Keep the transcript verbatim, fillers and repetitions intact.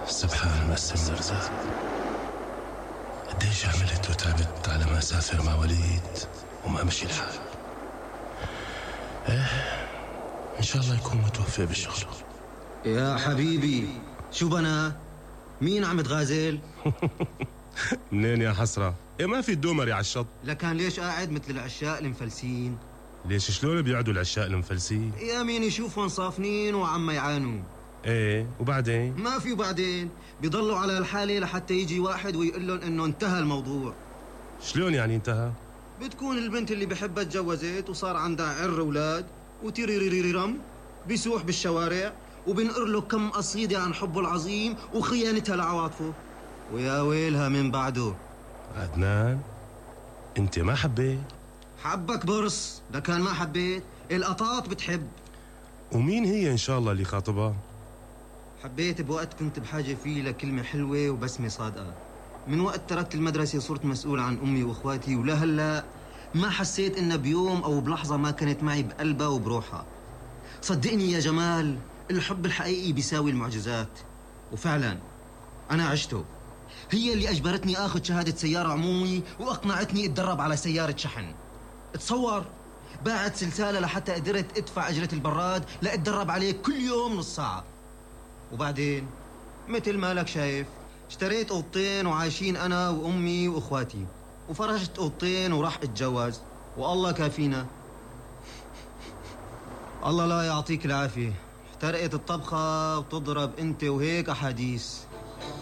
سبحان مقسم الأرزاق. قديش عملت وتعبت على ما سافر مع وليد وما مشي الحال. ايه ان شاء الله يكون متوفق بالشغل. يا حبيبي شو بنا؟ مين عم تغازل؟ منين يا حسرة؟ إيه ما في الدومري على الشط. لكان ليش قاعد مثل العشاق المفلسين؟ ليش شلون بيقعدوا العشاق المفلسين؟ يا مين يشوفون صافنين وعم يعانوا. ايه وبعدين؟ ما في وبعدين، بيضلوا على الحالة لحتى يجي واحد ويقول لهم انه انتهى الموضوع. شلون يعني انتهى؟ بتكون البنت اللي بحبها تجوزت وصار عندها عر اولاد وتيريريريرم، بيسوح بالشوارع وبنقر له كم قصيدة عن حبه العظيم وخيانتها لعواطفه، ويا ويلها من بعده. عدنان انت ما حبيت؟ حبك برص، ده كان ما حبيت. القطاط بتحب. ومين هي ان شاء الله اللي خاطبها؟ حبيت بوقت كنت بحاجة فيه لكلمة حلوة وبسمة صادقة. من وقت تركت المدرسة صرت مسؤول عن أمي وإخواتي، ولهلا ما حسيت إنها بيوم أو بلحظة ما كانت معي بقلبها وبروحها. صدقني يا جمال، الحب الحقيقي بيساوي المعجزات، وفعلا أنا عشته. هي اللي أجبرتني آخذ شهادة سيارة عمومي وأقنعتني أتدرب على سيارة شحن. تصور، باعت سلسالة لحتى قدرت أدفع أجرة البراد لأتدرب عليه كل يوم نص ساعة. وبعدين مثل ما لك شايف، اشتريت أوضتين وعايشين أنا وأمي وأخواتي، وفرشت أوضتين وراح أتجوز، والله كافينا. الله لا يعطيك العافية، احترقت الطبخة وتضرب أنت وهيك أحاديث.